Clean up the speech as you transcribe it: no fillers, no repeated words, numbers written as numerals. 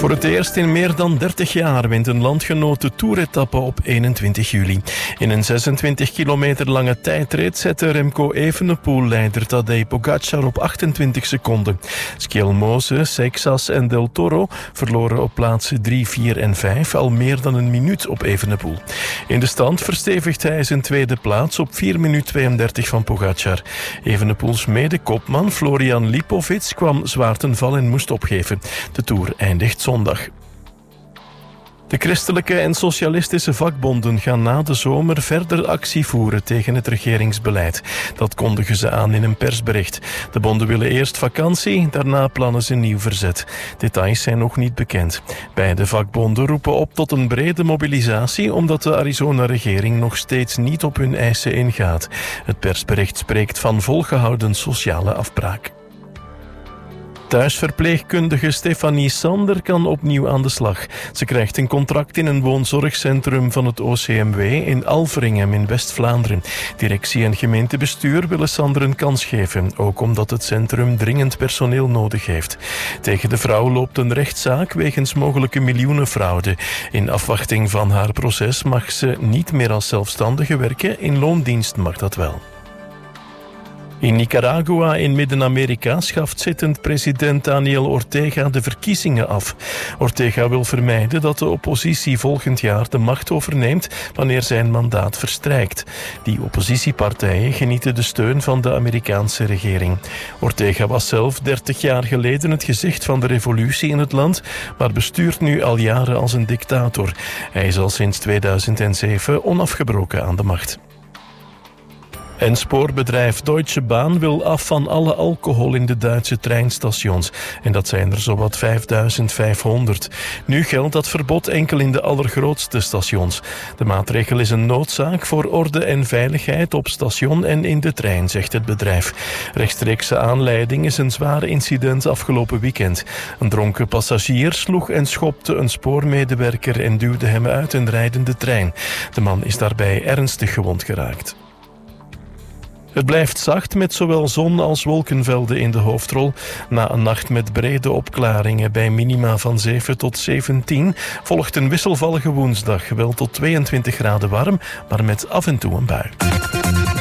Voor het eerst in meer dan 30 jaar wint een landgenoot de Tour-etappe op 21 juli. In een 26 kilometer lange tijdrit zette Remco Evenepoel leider Tadej Pogacar op 28 seconden. Schielmoze, Seixas en Del Toro verloren op plaatsen 3, 4 en 5 al meer dan een minuut op Evenepoel. In de stand verstevigt hij zijn tweede plaats op 4 minuut 32 van Pogacar. Evenepoels mede-kopman Florian Lipovic kwam zwaar ten val en moest opgeven. De Tour eindigt zondag. De christelijke en socialistische vakbonden gaan na de zomer verder actie voeren tegen het regeringsbeleid. Dat kondigen ze aan in een persbericht. De bonden willen eerst vakantie, daarna plannen ze nieuw verzet. Details zijn nog niet bekend. Beide vakbonden roepen op tot een brede mobilisatie omdat de Arizona-regering nog steeds niet op hun eisen ingaat. Het persbericht spreekt van volgehouden sociale afbraak. Thuisverpleegkundige Stefanie Sander kan opnieuw aan de slag. Ze krijgt een contract in een woonzorgcentrum van het OCMW in Alveringhem in West-Vlaanderen. Directie en gemeentebestuur willen Sander een kans geven, ook omdat het centrum dringend personeel nodig heeft. Tegen de vrouw loopt een rechtszaak wegens mogelijke miljoenenfraude. In afwachting van haar proces mag ze niet meer als zelfstandige werken, in loondienst mag dat wel. In Nicaragua in Midden-Amerika schaft zittend president Daniel Ortega de verkiezingen af. Ortega wil vermijden dat de oppositie volgend jaar de macht overneemt wanneer zijn mandaat verstrijkt. Die oppositiepartijen genieten de steun van de Amerikaanse regering. Ortega was zelf 30 jaar geleden het gezicht van de revolutie in het land, maar bestuurt nu al jaren als een dictator. Hij is al sinds 2007 onafgebroken aan de macht. En spoorbedrijf Deutsche Bahn wil af van alle alcohol in de Duitse treinstations. En dat zijn er zowat 5500. Nu geldt dat verbod enkel in de allergrootste stations. De maatregel is een noodzaak voor orde en veiligheid op station en in de trein, zegt het bedrijf. Rechtstreekse aanleiding is een zwaar incident afgelopen weekend. Een dronken passagier sloeg en schopte een spoormedewerker en duwde hem uit een rijdende trein. De man is daarbij ernstig gewond geraakt. Het blijft zacht met zowel zon als wolkenvelden in de hoofdrol. Na een nacht met brede opklaringen bij minima van 7 tot 17... volgt een wisselvallige woensdag, wel tot 22 graden warm, maar met af en toe een bui.